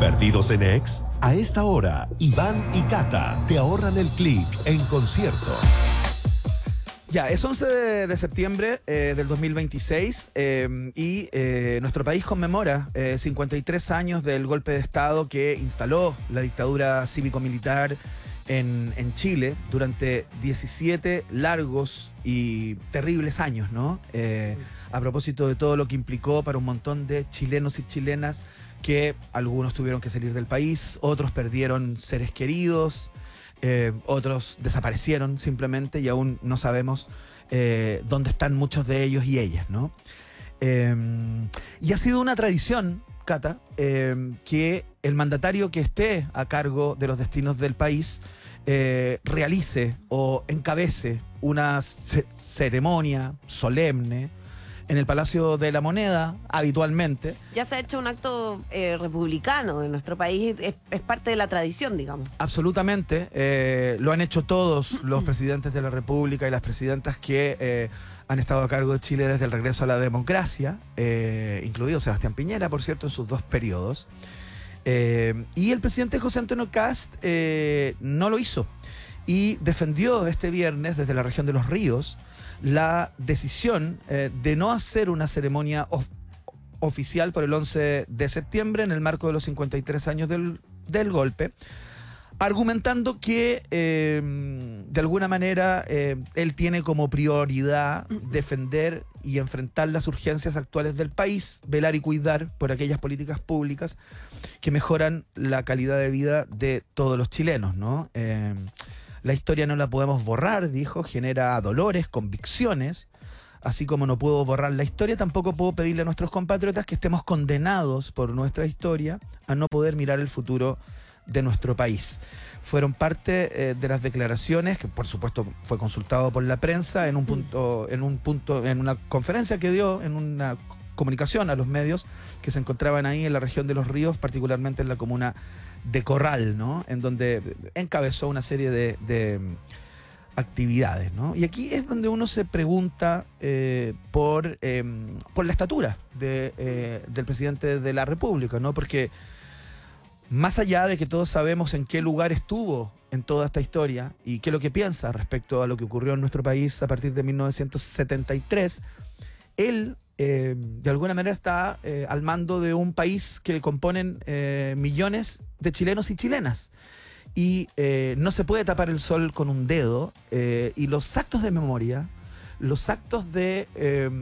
¿Perdidos en Ex? A esta hora, Iván y Cata te ahorran el clic en concierto. Ya, es 11 de septiembre del 2026 y nuestro país conmemora 53 años del golpe de Estado que instaló la dictadura cívico-militar en Chile durante 17 largos y terribles años, ¿no? A propósito de todo lo que implicó para un montón de chilenos y chilenas que algunos tuvieron que salir del país, otros perdieron seres queridos, otros desaparecieron simplemente y aún no sabemos dónde están muchos de ellos y ellas, ¿no? Y ha sido una tradición, Cata, que el mandatario que esté a cargo de los destinos del país realice o encabece una ceremonia solemne en el Palacio de la Moneda, habitualmente. Ya se ha hecho un acto republicano en nuestro país, es parte de la tradición, digamos. Absolutamente, lo han hecho todos los presidentes de la República y las presidentas que han estado a cargo de Chile desde el regreso a la democracia, incluido Sebastián Piñera, por cierto, en sus 2 periodos. Y el presidente José Antonio Kast no lo hizo y defendió este viernes desde la región de Los Ríos la decisión de no hacer una ceremonia oficial por el 11 de septiembre en el marco de los 53 años del golpe, argumentando que de alguna manera él tiene como prioridad defender y enfrentar las urgencias actuales del país, velar y cuidar por aquellas políticas públicas que mejoran la calidad de vida de todos los chilenos, ¿no? La historia no la podemos borrar, dijo, genera dolores, convicciones. Así como no puedo borrar la historia, tampoco puedo pedirle a nuestros compatriotas que estemos condenados por nuestra historia a no poder mirar el futuro de nuestro país. Fueron parte de las declaraciones, que por supuesto fue consultado por la prensa en una conferencia que dio, en una comunicación a los medios que se encontraban ahí en la región de Los Ríos, particularmente en la comuna de Corral, ¿no? En donde encabezó una serie de actividades, ¿no? Y aquí es donde uno se pregunta por la estatura del presidente de la República, ¿no? Porque más allá de que todos sabemos en qué lugar estuvo en toda esta historia y qué es lo que piensa respecto a lo que ocurrió en nuestro país a partir de 1973, él de alguna manera está al mando de un país que componen millones de chilenos y chilenas. Y no se puede tapar el sol con un dedo. Y los actos de memoria, los actos de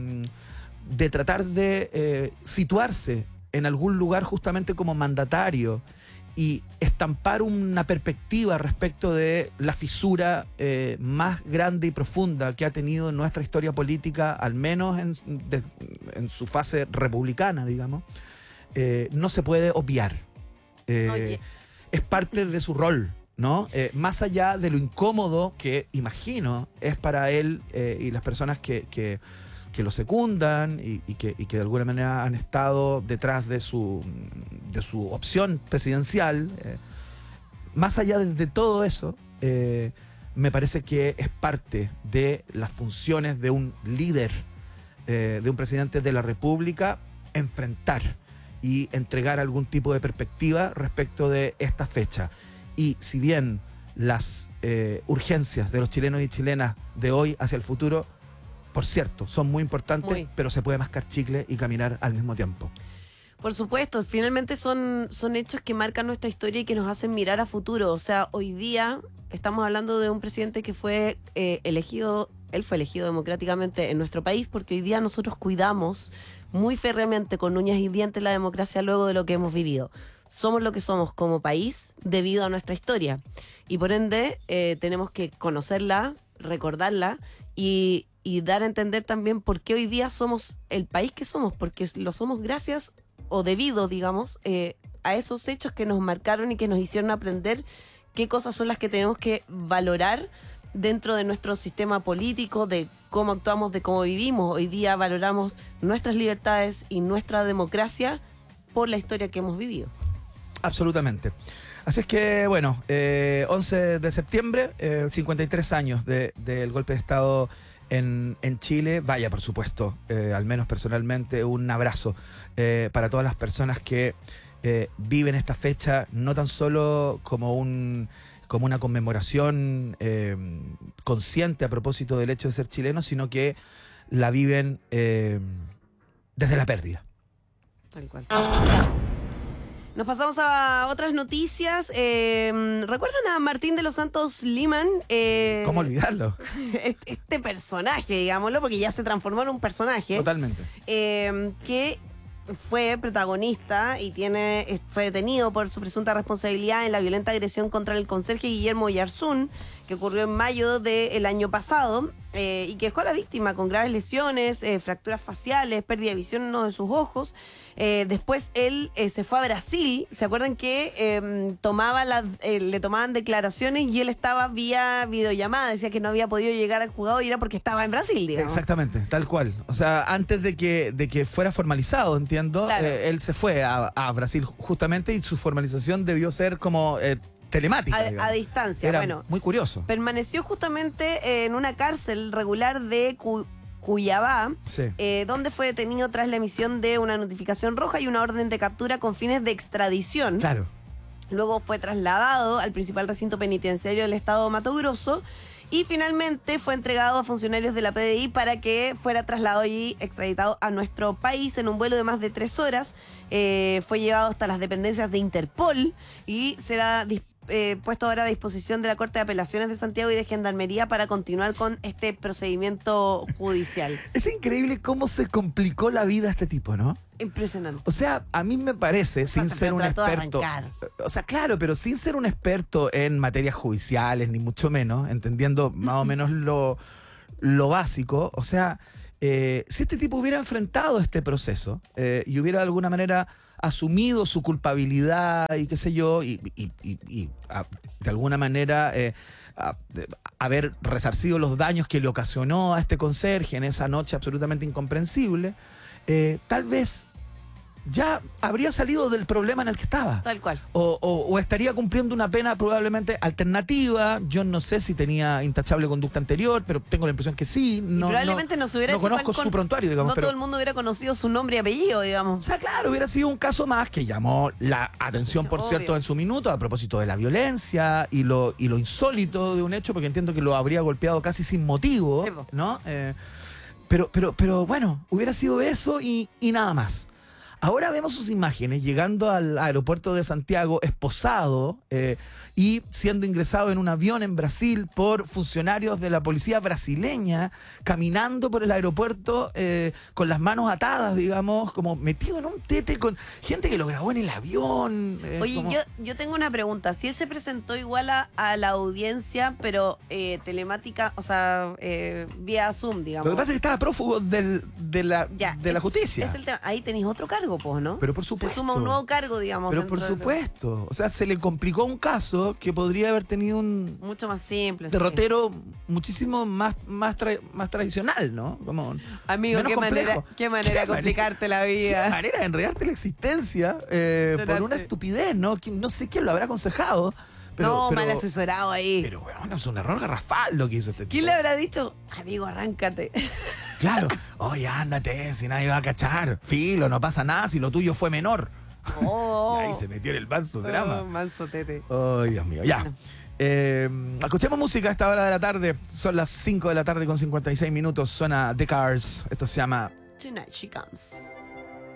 tratar de situarse en algún lugar justamente como mandatario y estampar una perspectiva respecto de la fisura más grande y profunda que ha tenido en nuestra historia política, al menos en su fase republicana, digamos, no se puede obviar. Es parte de su rol, ¿no? Más allá de lo incómodo que, imagino, es para él y las personas que lo secundan y que de alguna manera han estado detrás de su opción presidencial, más allá de todo eso, me parece que es parte de las funciones de un líder, de un presidente de la República, enfrentar y entregar algún tipo de perspectiva respecto de esta fecha. Y si bien las urgencias de los chilenos y chilenas de hoy hacia el futuro, por cierto, son muy importantes, pero se puede mascar chicle y caminar al mismo tiempo. Por supuesto, finalmente son hechos que marcan nuestra historia y que nos hacen mirar a futuro. O sea, hoy día estamos hablando de un presidente que fue elegido, él fue elegido democráticamente en nuestro país, porque hoy día nosotros cuidamos muy férreamente, con uñas y dientes, la democracia luego de lo que hemos vivido. Somos lo que somos como país debido a nuestra historia. Y por ende, tenemos que conocerla, recordarla y dar a entender también por qué hoy día somos el país que somos, porque lo somos gracias o debido, digamos, a esos hechos que nos marcaron y que nos hicieron aprender qué cosas son las que tenemos que valorar dentro de nuestro sistema político, de cómo actuamos, de cómo vivimos. Hoy día valoramos nuestras libertades y nuestra democracia por la historia que hemos vivido. Absolutamente. Así es que, bueno, 11 de septiembre, 53 años del golpe de Estado en Chile. Vaya, por supuesto, al menos personalmente, un abrazo para todas las personas que viven esta fecha no tan solo como una conmemoración consciente a propósito del hecho de ser chilenos, sino que la viven desde la pérdida. Tal cual. Nos pasamos a otras noticias. ¿Recuerdan a Martín de los Santos Liman? ¿Cómo olvidarlo? Este personaje, digámoslo, porque ya se transformó en un personaje. Totalmente. Que fue protagonista y fue detenido por su presunta responsabilidad en la violenta agresión contra el conserje Guillermo Yarzún, que ocurrió en mayo del año pasado, y que dejó a la víctima con graves lesiones, fracturas faciales, pérdida de visión en uno de sus ojos. Después él se fue a Brasil. ¿Se acuerdan que le tomaban declaraciones y él estaba vía videollamada? Decía que no había podido llegar al juzgado y era porque estaba en Brasil, digamos. Exactamente, tal cual. O sea, antes de que fuera formalizado, entiendo, Claro. Él se fue a Brasil justamente, y su formalización debió ser como telemática. A distancia. Era Bueno, muy curioso. permaneció justamente en una cárcel regular de Cuyabá, Sí. donde fue detenido tras la emisión de una notificación roja y una orden de captura con fines de extradición. Claro. Luego fue trasladado al principal recinto penitenciario del estado de Mato Grosso y finalmente fue entregado a funcionarios de la PDI para que fuera trasladado y extraditado a nuestro país en un vuelo de más de 3 horas. Fue llevado hasta las dependencias de Interpol y será puesto ahora a disposición de la Corte de Apelaciones de Santiago y de Gendarmería para continuar con este procedimiento judicial. Es increíble cómo se complicó la vida a este tipo, ¿no? Impresionante. O sea, a mí me parece, sin ser un trató de experto... arrancar. O sea, claro, pero sin ser un experto en materias judiciales, ni mucho menos, entendiendo más o menos lo básico. O sea, si este tipo hubiera enfrentado este proceso y hubiera de alguna manera asumido su culpabilidad y qué sé yo, y de alguna manera haber resarcido los daños que le ocasionó a este conserje en esa noche absolutamente incomprensible, tal vez ya habría salido del problema en el que estaba. Tal cual. O estaría cumpliendo una pena probablemente alternativa. Yo no sé si tenía intachable conducta anterior, pero tengo la impresión que sí. No, probablemente no se hubiera no hecho conozco tan su prontuario, digamos. No pero, todo el mundo hubiera conocido su nombre y apellido, o digamos. sea, claro, hubiera sido un caso más que llamó la atención, por Obvio. cierto, en su minuto, a propósito de la violencia y lo insólito de un hecho, porque entiendo que lo habría golpeado casi sin motivo, Sí, po. ¿no? Pero bueno, hubiera sido eso y nada más. Ahora vemos sus imágenes llegando al aeropuerto de Santiago, esposado y siendo ingresado en un avión en Brasil por funcionarios de la policía brasileña, caminando por el aeropuerto con las manos atadas, digamos, como metido en un tete con gente que lo grabó en el avión. Oye, como... yo tengo una pregunta. Si él se presentó igual a la audiencia, pero telemática, o sea, vía Zoom, digamos. Lo que pasa es que estaba prófugo de la justicia. Es el tema. Ahí tenéis otro cargo, pues, ¿no? Pero por supuesto. Se suma un nuevo cargo, digamos. Pero dentro por de lo- supuesto. O sea, se le complicó un caso que podría haber tenido un Mucho más simple. sí. derrotero muchísimo más tradicional, ¿no? Como Amigo, menos qué complejo. manera de complicarte la Qué vida. manera de enredarte la existencia por una estupidez, ¿no? No sé quién lo habrá aconsejado. Pero, mal asesorado ahí. Pero, bueno, es un error garrafal lo que hizo este tipo. ¿Quién le habrá dicho? Amigo, arráncate. Claro. Oye, ándate, si nadie va a cachar. Filo, no pasa nada si lo tuyo fue menor. Oh. Y ahí se metió en el manso drama. Manso tete. Ay, Dios mío, ya. Escuchemos música a esta hora de la tarde. Son las 5 de la tarde con 56 minutos. Suena The Cars. Esto se llama Tonight she comes.